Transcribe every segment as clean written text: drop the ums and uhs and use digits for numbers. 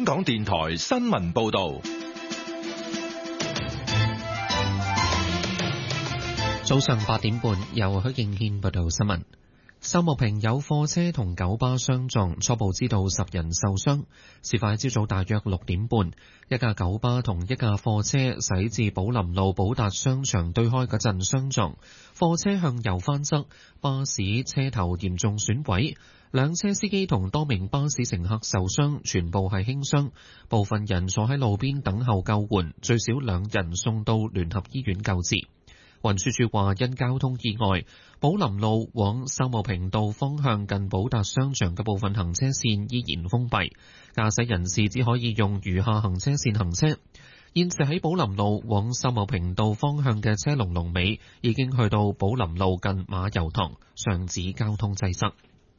香港電台新聞報道。 早上8點半，由許敬軒報道新聞。秀茂坪有貨車同九巴相撞，初步知道10人受傷。事發朝早大約6點半，一架九巴同一架貨車駛至寶林路寶達商場對開嗰陣相撞，貨車向右翻側，巴士車頭嚴重損毀，兩車司機同多名巴士乘客受傷，全部係輕傷，部分人坐喺路邊等候救援，最少2人送到聯合醫院救治。運輸署話，因交通意外，寶林路往秀茂坪道方向近寶達商場嘅部分行車線依然封閉，駕駛人士只可以用餘下行車線行車。現時喺寶林路往秀茂坪道方向嘅車龍尾已經去到寶林路近馬油塘，上址交通擠塞。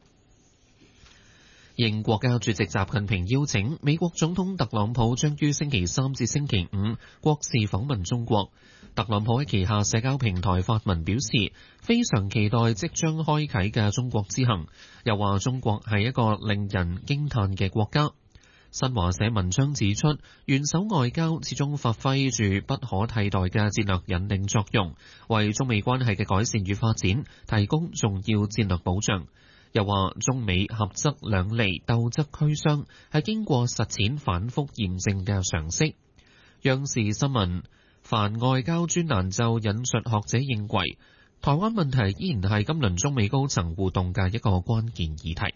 應國家主席習近平邀請，美國總統特朗普將於星期3至星期5國事訪問中國。特朗普喺旗下社交平台發文表示，非常期待即將開啟嘅中國之行，又話中國係一個令人驚嘆嘅國家。新華社文章指出，元首外交始終發揮住不可替代嘅戰略引領作用，為中美關係嘅改善與發展提供重要戰略保障。又話中美合則兩利，鬥則俱傷，係經過實踐反覆驗證嘅常識。央視新聞凡外交專欄就引述學者認為，台灣問題依然係今輪中美高層互動嘅一個關鍵議題。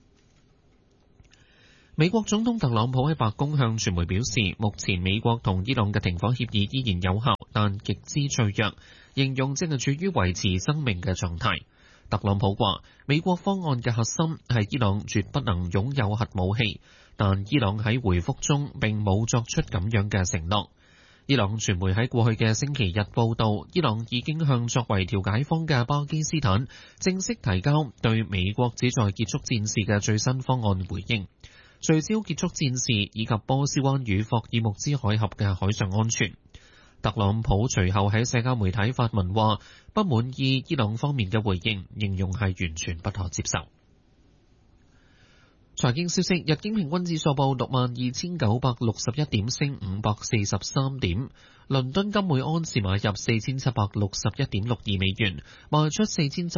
美國總統特朗普喺白宮向傳媒表示，目前美國同伊朗嘅停火協議依然有效，但極之脆弱，形容正係處於維持生命嘅狀態。特朗普話，美國方案嘅核心係伊朗絕不能擁有核武器，但伊朗喺回覆中並冇作出咁樣嘅承諾。伊朗傳媒喺過去嘅星期日報道，伊朗已經向作為調解方嘅巴基斯坦正式提交對美國旨在結束戰事嘅最新方案回應，聚焦結束戰事以及波斯灣與霍爾木茲海峽嘅海上安全。特朗普隨後喺社交媒體發文話，不滿意伊朗方面嘅回應，形容係完全不可接受。財經消息，日經平均指數報62,961點，升543點。倫敦金每安士買入4,761.62美元，賣出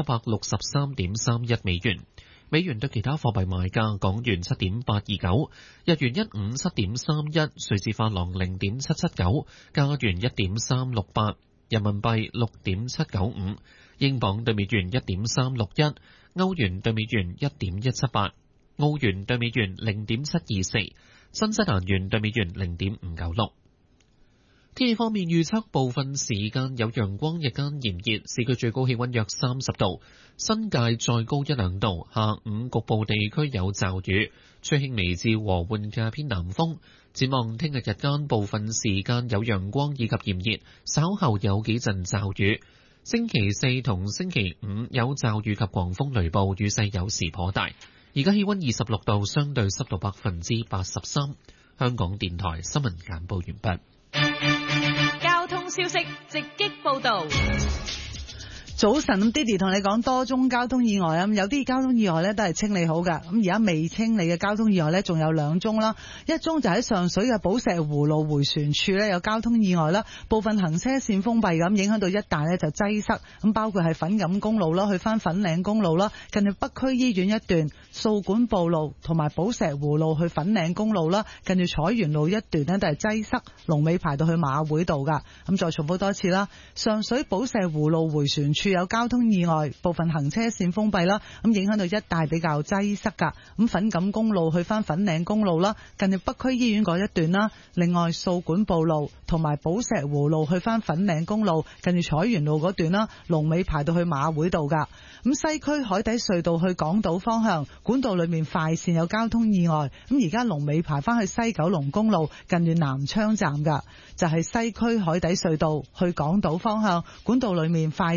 4,763.31美元。美元對其他貨幣賣價，港元7.829，日元157.31，瑞士法郎0.779，加元1.368，人民幣6.795，英鎊對美元1.361，歐元對美元1.178，澳元對美元0.724，新西蘭元對美元0.596。天氣方面預測，部分時間有陽光，日間炎熱，市區最高氣溫約30度，新界再高1-2度。下午局部地區有驟雨，吹輕微至和緩嘅偏南風。展望聽日日間部分時間有陽光以及炎熱，稍後有幾陣驟雨。星期4同星期5有驟雨及狂風雷暴，雨勢有時頗大。而家氣溫26度，相對濕度83%。香港電台新聞簡報完畢。 交通消息直擊報道。 早晨，咁 Diddy 同你講多宗交通意外啊，有啲交通意外咧都係清理好噶，咁而家未清理嘅交通意外咧仲有2宗啦，一宗就喺上水嘅寶石湖路迴旋處咧有交通意外啦，部分行車線封閉咁，影響到一帶咧就擠塞，咁包括係粉錦公路啦，去翻粉嶺公路啦，近住北區醫院一段，掃管埔路同埋寶石湖路去粉嶺公路啦，近住彩園路一段咧都係擠塞，龍尾排到去馬會道噶，咁再重複多次啦，上水寶石湖路迴旋處有交通意外，部分行車線封閉啦，咁影響到一帶比較擠塞噶。咁粉錦公路去翻粉嶺公路啦，近住北區醫院嗰一段啦。另外掃管埔路同埋寶石湖路去翻粉嶺公路，近住彩園路嗰段啦，龍尾排到去馬會道噶。咁西區海底隧道去港島方向，管道裏面快線有交通意外，咁而家龍尾排翻去西九龍公路，近住南昌站噶。就係西區海底隧道去港島方向，管道裏面快線有交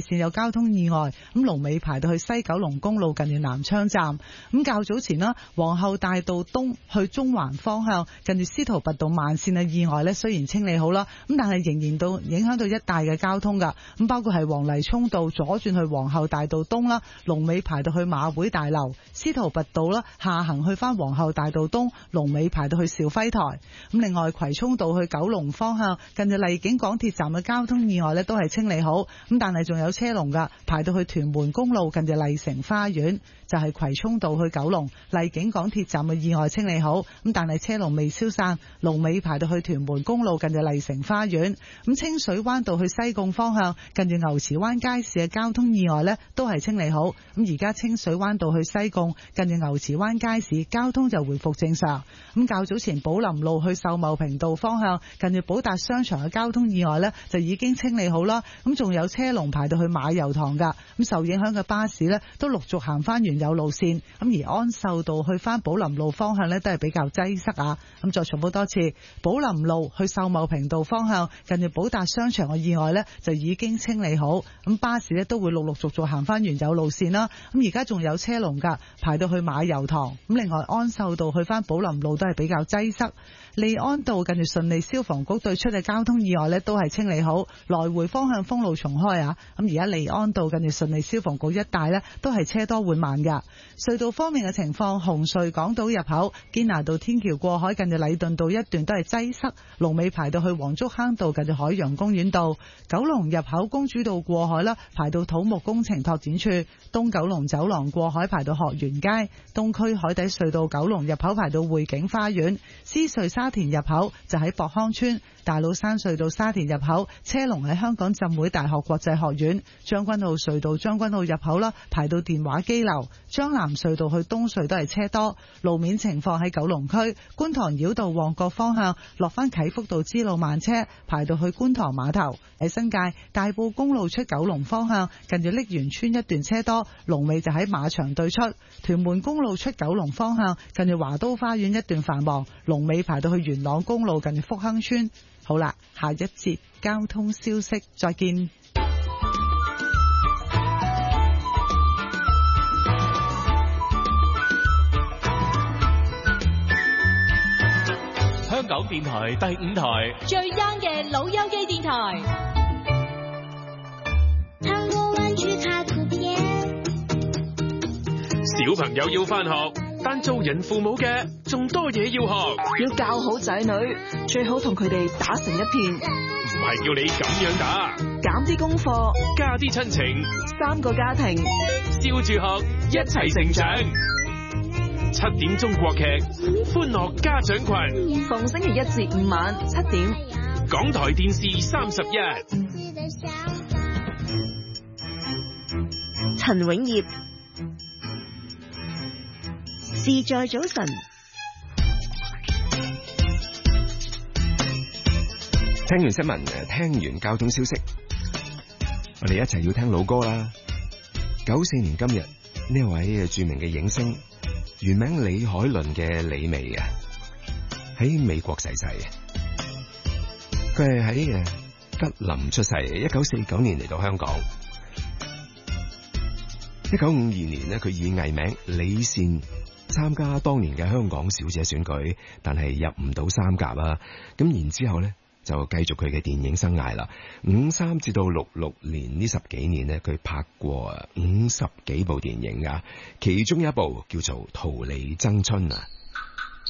交通意外，咁龍尾排到去西九龍公路近住南昌站。咁較早前啦，皇后大道東去中環方向近住司徒拔道慢線嘅意外呢，雖然清理好啦，咁但係仍然到影響到一帶嘅交通噶。咁包括係黃泥涌道左轉去皇后大道東啦，龍尾排到去馬會大樓；司徒拔道啦下行去翻皇后大道東，龍尾排到去兆輝台。咁另外葵涌道去九龍方向近住荔景港鐵站嘅交通意外呢，都係清理好，咁但係仲有車龍噶，排到去屯門公路近住麗城花園。就係葵涌道去九龍荔景港鐵站嘅意外清理好，咁但係車龍未消散，龍尾排到去屯門公路近住麗城花園。咁清水灣道去西貢方向近住牛池灣街市嘅交通意外呢，都係清理好。咁而家清水灣道去西貢近住牛池灣街市交通就回復正常。咁較早前寶林路去秀茂坪道方向近住寶達商場嘅交通意外呢，就已經清理好啦。咁仲有車龍排到去馬油塘噶，咁受影響嘅巴士呢，都陸續行翻原有路線。咁而安秀道去翻寶林路方向呢，都係比較擠塞啊。咁再重複多次，寶林路去秀茂坪道方向近住寶達商場嘅意外呢，就已經清理好。咁巴士呢，都會陸陸續續行翻原有路線啦。咁而家仲有車龍噶，排到去馬油塘。咁另外安秀道去翻寶林路都係比較擠塞。利安道近住順利消防局對出嘅交通意外呢，都係清理好，來回方向封路重開啊。咁而家利安道近住順利消防局一帶呢，都係車多緩慢噶。隧道方面嘅情況，紅隧港島入口堅拿道天橋過海近住禮頓道一段都係擠塞，龍尾排到去黃竹坑道近住海洋公園道。九龍入口公主道過海啦，排到土木工程拓展處。東九龍走廊過海排到學園街。東區海底隧道九龍入口排到匯景花園。獅隧沙田入口就喺博康村。大老山隧道沙田入口車龍喺香港浸會大學國際學院。將軍澳隧道將軍澳入口啦，排到電話機樓。將南隧道去東隧都係車多。路面情況喺九龍區觀塘繞道旺角方向落翻啟福道支路慢車，排到去觀塘碼頭。喺新界大埔公路出九龍方向近住瀝源村一段車多，龍尾就喺馬場對出。屯門公路出九龍方向近住華都花園一段繁忙，龍尾排到去元朗公路近住福亨村。好啦，下一節交通消息再見。 香港電台第5台最 young 嘅老友記電台。 糖果玩具卡圖片。 小朋友要返學，但做人父母嘅仲多嘢要學。 要教好仔女，最好同佢哋打成一片。 唔係叫你咁樣打， 減啲功課， 加啲親情 ，3個家庭， 笑住學，一齊成長。7點中國劇，歡樂家長群， 逢星期1至5晚7點， 港台電視31。 陳永業，自在早晨。 聽完新聞，聽完交通消息，我哋一齊要聽老歌啦。94年今日，呢位著名嘅影星，原名李海倫嘅李薇啊，喺美國逝世。佢係喺吉林出世，1949年嚟到香港。1952年呢，佢以藝名李善參加當年嘅香港小姐選舉，但係入唔到3甲啊。咁然之後呢，就繼續佢嘅電影生涯啦。53至到66年呢10幾年呢，佢拍過50幾部電影啊，其中一部叫做《桃李爭春》啊。